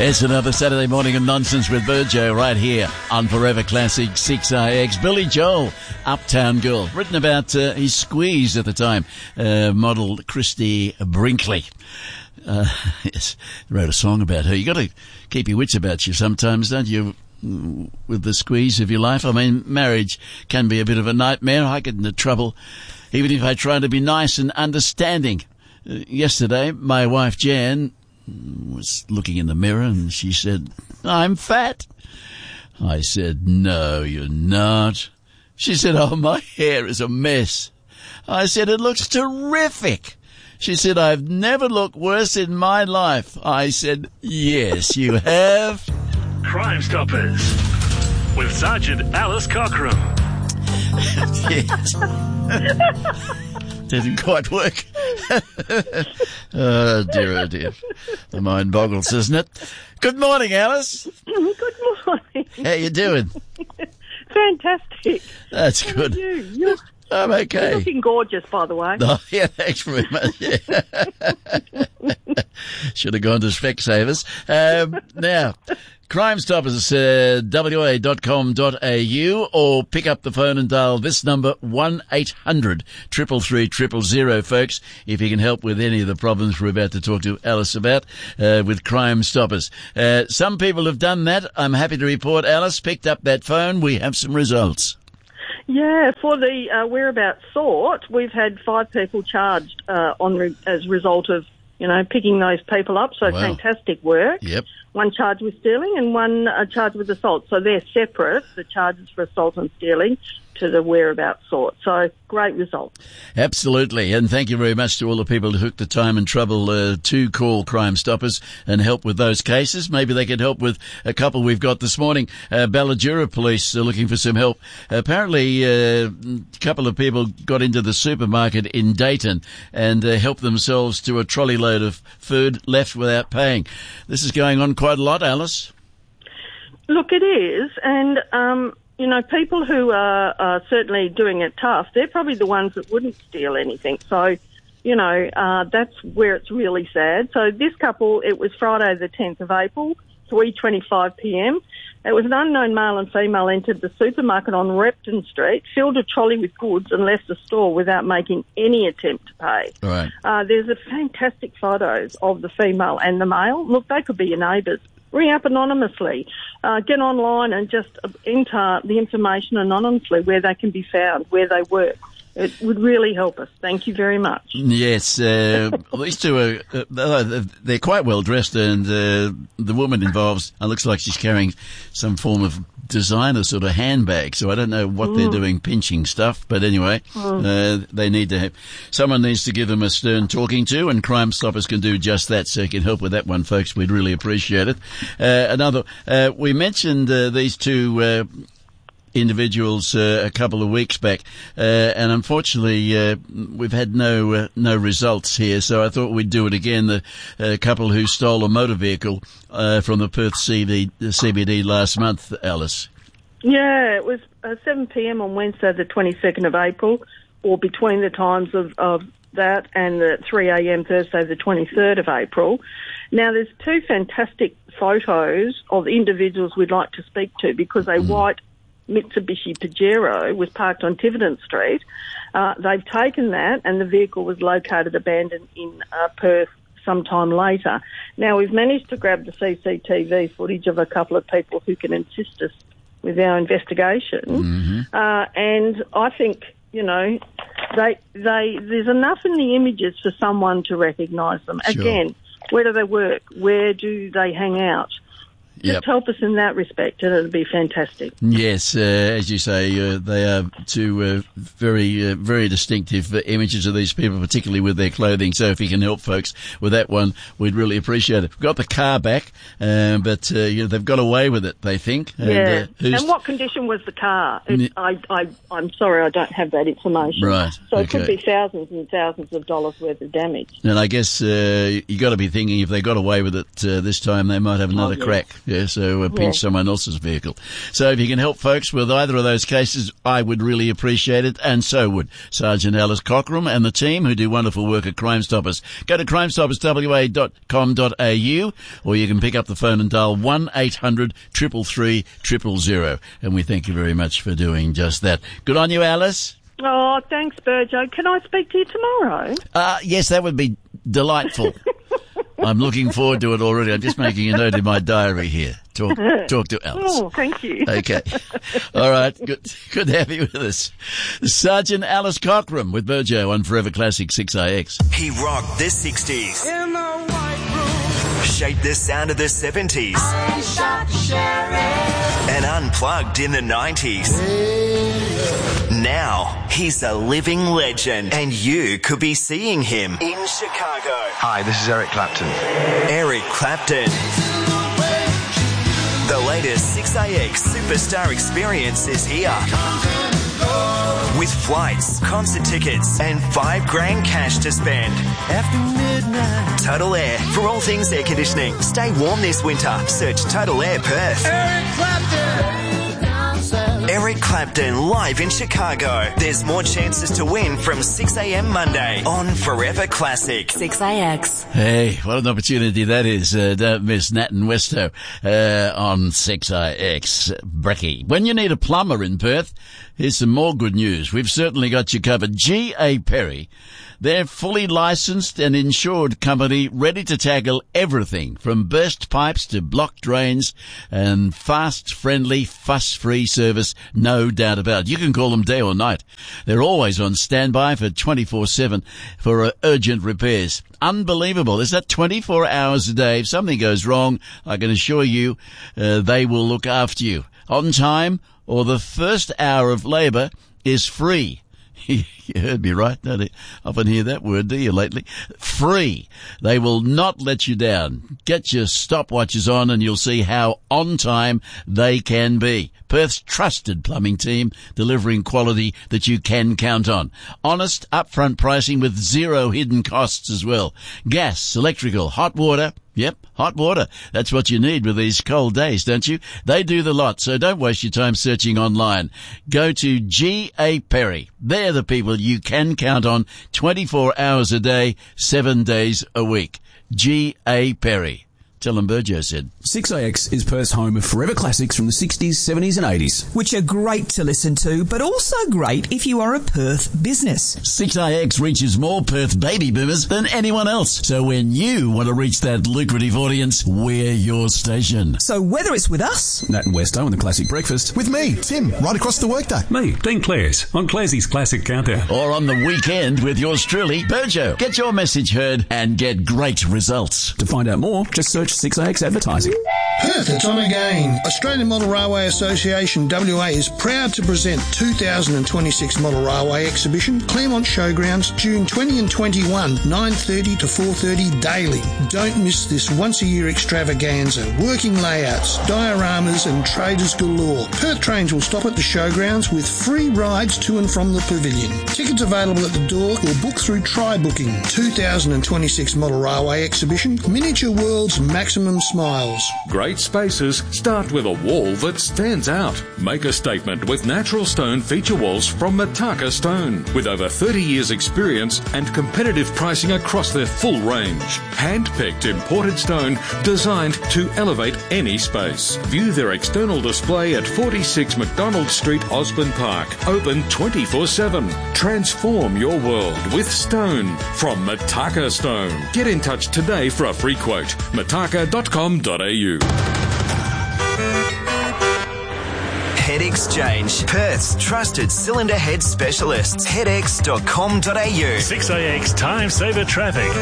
It's another Saturday morning of nonsense with Virgo right here on Forever Classic 6IX. Billy Joel, Uptown Girl, written about his squeeze at the time, model Christy Brinkley. Yes, wrote a song about her. You got to keep your wits about you sometimes, don't you, with the squeeze of your life? I mean, marriage can be a bit of a nightmare. I get into trouble even if I try to be nice and understanding. Yesterday, my wife Jan was looking in the mirror and she said, "I'm fat." I said, "No, you're not." She said, "Oh, my hair is a mess." I said, "It looks terrific." She said, "I've never looked worse in my life." I said, "Yes, you have." Crime Stoppers with Sergeant Alice Cockram. Yes. Didn't quite work. Oh dear. The mind boggles, doesn't it? Good morning, Alice. Good morning. How you doing? Fantastic. That's How good. are you? I'm okay. You're looking gorgeous, by the way. Oh, yeah, thanks very much. Yeah. Should have gone to Specsavers. Now, Crime Stoppers, wa.com.au, or pick up the phone and dial this number, 1-800-333-000, folks, if you can help with any of the problems we're about to talk to Alice about with Crime Stoppers. Some people have done that. I'm happy to report Alice picked up that phone. We have some results. Yeah, for the whereabouts sort, we've had 5 people charged as a result of, picking those people up. So wow. Fantastic work. Yep. One charged with stealing and one charged with assault. So they're separate, the charges for assault and stealing, to the whereabouts sort. So great result. Absolutely. And thank you very much to all the people who took the time and trouble to call Crime Stoppers and help with those cases. Maybe they could help with a couple we've got this morning. Balladura Police are looking for some help. Apparently, a couple of people got into the supermarket in Dayton and helped themselves to a trolley load of food left without paying. This is going on quite a lot, Alice. Look, it is. And, people who are certainly doing it tough, they're probably the ones that wouldn't steal anything. So, that's where it's really sad. So this couple, it was Friday the 10th of April, 3:25 p.m. It was an unknown male and female entered the supermarket on Repton Street, filled a trolley with goods and left the store without making any attempt to pay. Right. There's a fantastic photos of the female and the male. Look, they could be your neighbours. Ring up anonymously. Get online and just enter the information anonymously where they can be found, where they work. It would really help us. Thank you very much. Yes, these two are, they're quite well dressed, and the woman involved looks like she's carrying some form of designer sort of handbag, so I don't know what they're doing, pinching stuff, but anyway, they need to have, someone needs to give them a stern talking to, and Crime Stoppers can do just that, so you can help with that one, folks. We'd really appreciate it. We mentioned these two individuals a couple of weeks back, and unfortunately we've had no results here, so I thought we'd do it again. The couple who stole a motor vehicle from the Perth CBD last month, Alice. Yeah, it was 7 p.m. on Wednesday the 22nd of April, or between the times of that and the 3 a.m. Thursday the 23rd of April. Now, there's 2 fantastic photos of individuals we'd like to speak to, because a white Mitsubishi Pajero was parked on Tiverton Street. They've taken that, and the vehicle was located abandoned in Perth sometime later. Now, we've managed to grab the CCTV footage of a couple of people who can assist us with our investigation. And I think, there's enough in the images for someone to recognise them. Sure. Again, where do they work? Where do they hang out? Just help us in that respect, and it'll be fantastic. Yes, as you say, they are two very, very distinctive images of these people, particularly with their clothing. So if you can help folks with that one, we'd really appreciate it. We've got the car back, but they've got away with it, they think. Yeah. And what condition was the car? I'm sorry, I don't have that information. Right. So it could be thousands and thousands of dollars worth of damage. And I guess you got to be thinking if they got away with it this time, they might have another crack. Yeah, so pinch someone else's vehicle. So if you can help folks with either of those cases, I would really appreciate it, and so would Sergeant Alice Cockram and the team who do wonderful work at Crime Stoppers. Go to crimestopperswa.com.au, or you can pick up the phone and dial 1-800-333-000. And we thank you very much for doing just that. Good on you, Alice. Oh, thanks, Burjo. Can I speak to you tomorrow? Yes, that would be delightful. I'm looking forward to it already. I'm just making a note in my diary here. Talk to Alice. Oh, thank you. Okay. All right. Good to have you with us. Sergeant Alice Cockram with Burjo on Forever Classic 6IX. He rocked the 60s. In the white room. Shaped the sound of the 70s. I shot sheriff. And unplugged in the 90s. Now, he's a living legend, and you could be seeing him in Chicago. Hi, this is Eric Clapton. Eric Clapton. The latest 6AX Superstar experience is here. With flights, concert tickets, and $5,000 cash to spend. After midnight. Total Air, for all things air conditioning. Stay warm this winter. Search Total Air Perth. Eric Clapton. Eric Clapton live in Chicago. There's more chances to win from 6 a.m. Monday on Forever Classic 6IX. Hey, what an opportunity that is. Don't miss Nat and Westo on 6IX. Brecky. When you need a plumber in Perth, here's some more good news. We've certainly got you covered. G.A. Perry. They're fully licensed and insured company, ready to tackle everything from burst pipes to blocked drains, and fast, friendly, fuss-free service, no doubt about it. You can call them day or night. They're always on standby for 24/7 for urgent repairs. Unbelievable. Is that 24 hours a day? If something goes wrong, I can assure you they will look after you. On time, or the first hour of labour is free. You heard me right. Don't often hear that word, do you, lately? Free. They will not let you down. Get your stopwatches on and you'll see how on time they can be. Perth's trusted plumbing team, delivering quality that you can count on. Honest, upfront pricing with zero hidden costs as well. Gas, electrical, hot water. Yep, hot water. That's what you need with these cold days, don't you? They do the lot, so don't waste your time searching online. Go to G.A. Perry. They're the people you can count on 24 hours a day, 7 days a week. G.A. Perry. Tell them Burjo said. 6AX is Perth's home of forever classics from the 60s, 70s and 80s. Which are great to listen to, but also great if you are a Perth business. 6AX reaches more Perth baby boomers than anyone else. So when you want to reach that lucrative audience, we're your station. So whether it's with us, Nat and Westo and the Classic Breakfast. With me, Tim, right across the workday. Me, Dean Clares, on Clarsey's Classic Countdown. Or on the weekend with yours truly, Burjo. Get your message heard and get great results. To find out more, just search 6AX Advertising. Perth, it's on again. Australian Model Railway Association WA is proud to present 2026 Model Railway Exhibition, Claremont Showgrounds, June 20 and 21, 9:30 to 4:30 daily. Don't miss this once-a-year extravaganza. Working layouts, dioramas and traders galore. Perth trains will stop at the showgrounds with free rides to and from the pavilion. Tickets available at the door or book through Try Booking. 2026 Model Railway Exhibition, Miniature World's Maximum Smiles. Great spaces start with a wall that stands out. Make a statement with natural stone feature walls from Mataka Stone. With over 30 years experience and competitive pricing across their full range. Hand-picked imported stone designed to elevate any space. View their external display at 46 McDonald Street, Osborne Park. Open 24/7. Transform your world with stone from Mataka Stone. Get in touch today for a free quote. mataka.com.au. Head Exchange, Perth's trusted cylinder head specialists. headex.com.au. 6AX Time Saver Traffic.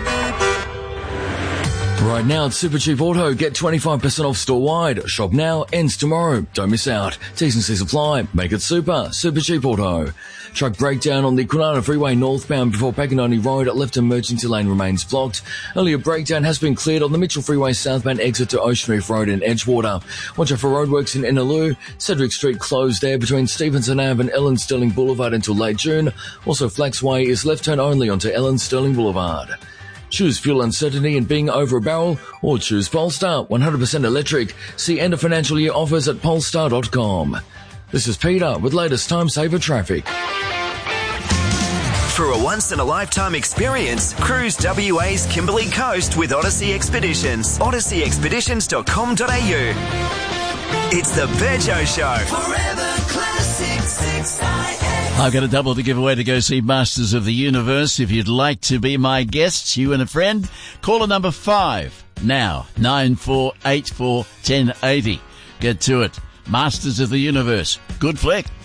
Right now at Supercheap Auto, get 25% off store-wide. Shop now, ends tomorrow. Don't miss out. T's and C's apply. Make it super. Supercheap Auto. Truck breakdown on the Kwinana Freeway northbound before Paganoni Road. Left emergency lane remains blocked. Earlier breakdown has been cleared on the Mitchell Freeway southbound exit to Ocean Reef Road in Edgewater. Watch out for roadworks in Innaloo. Cedric Street closed there between Stevenson Ave and Ellen Sterling Boulevard until late June. Also, Flax Way is left turn only onto Ellen Sterling Boulevard. Choose fuel uncertainty and being over a barrel, or choose Polestar 100% electric. See end of financial year offers at polestar.com. This is Peter with latest time saver traffic. For a once-in-a-lifetime experience, cruise WA's Kimberley Coast with Odyssey Expeditions. odysseyexpeditions.com.au. It's the Virgo Show. Forever Classic 6IX. I've got a double to give away to go see Masters of the Universe. If you'd like to be my guests, you and a friend, caller number 5 now, 9484 1080. Get to it. Masters of the Universe. Good flick.